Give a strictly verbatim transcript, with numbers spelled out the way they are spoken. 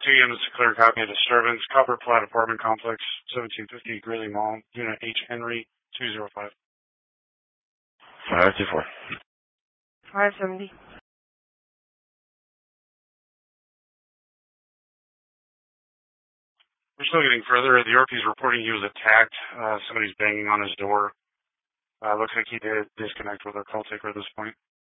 two units to clear copy of disturbance, Copper Plat Apartment Complex, seventeen fifty Greeley Mall, Unit H. Henry, two zero five. five two four. five seventy. We're still getting further. The O R P is reporting he was attacked. Uh, somebody's banging on his door. Uh, looks like he did disconnect with our call taker at this point.